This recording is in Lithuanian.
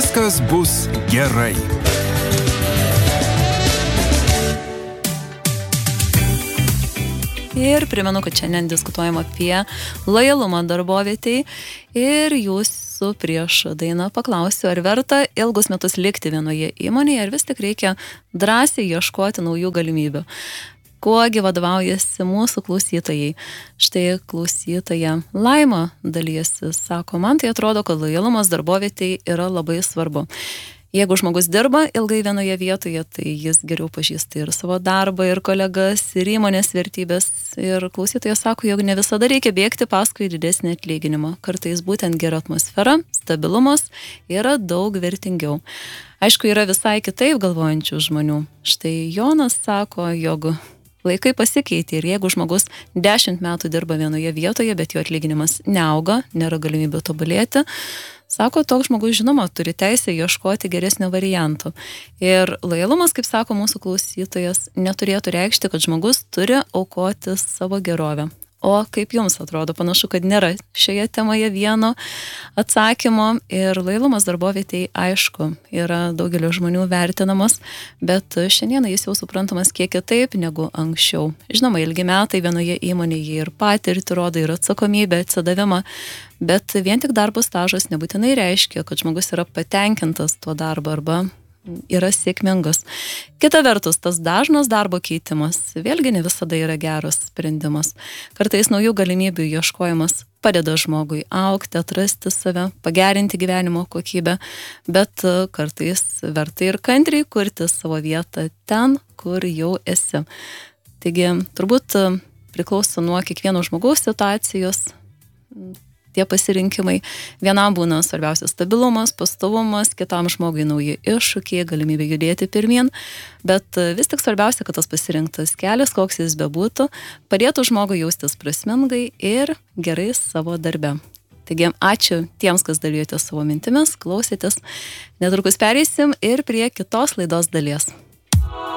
Viskas bus gerai. Ir primenu, kad šiandien diskutuojam apie lojalumą darbovietei ir jūsų prieš dainą paklausiu, ar verta ilgus metus likti vienoje įmonėje, ar vis tik reikia drąsiai ieškoti naujų galimybių. Kuogi vadovaujasi mūsų klausytojai. Štai klausytoja Laima dalyjasi, sako, man tai atrodo, kad lojalumas darbovietei yra labai svarbu. Jeigu žmogus dirba ilgai vienoje vietoje, tai jis geriau pažįsta ir savo darbą, ir kolegas, ir įmonės vertybės. Ir klausytojas sako, jog ne visada reikia bėgti paskui didesnį atlyginimą. Kartais būtent gera atmosfera, stabilumas yra daug vertingiau. Aišku, yra visai kitaip galvojančių žmonių. Štai Jonas sako, jog laikai pasikeitė ir jeigu žmogus 10 metų dirba vienoje vietoje, bet jo atlyginimas neauga, nėra galimybė tobulėti, sako, toks žmogus, žinoma, turi teisę ieškoti geresnio varianto. Ir lojalumas, kaip sako mūsų klausytojas, neturėtų reikšti, kad žmogus turi aukoti savo gerovę. O kaip jums atrodo, panašu, kad nėra šioje temoje vieno atsakymo ir lojalumas darbovietei, aišku, yra daugelio žmonių vertinamas, bet šiandieną jis jau suprantamas kiek kitaip negu anksčiau. Žinoma, ilgi metai vienoje įmonėje ir patirtį rodo, ir atsakomybę, atsidavimą, bet vien tik darbo stažas nebūtinai reiškia, kad žmogus yra patenkintas tuo darbu arba yra sėkmingas. Kita vertus, tas dažnas darbo keitimas vėlgi ne visada yra geras sprendimas. Kartais naujų galimybių ieškojimas padeda žmogui augti, atrasti save, pagerinti gyvenimo kokybę, bet kartais verta ir kantriai kurti savo vietą ten, kur jau esi. Taigi, turbūt priklauso nuo kiekvieno žmogaus situacijos, tie pasirinkimai. Vienam būna svarbiausias stabilumas, pastovumas, kitam žmogui nauji iššūkiai, galimybė judėti pirmyn, bet vis tik svarbiausia, kad tas pasirinktas kelias, koks jis bebūtų, padėtų žmogui jaustis prasmingai ir gerai savo darbe. Taigi, ačiū tiems, kas dalijotės savo mintimis, klausėtės. Netrukus pereisim ir prie kitos laidos dalies.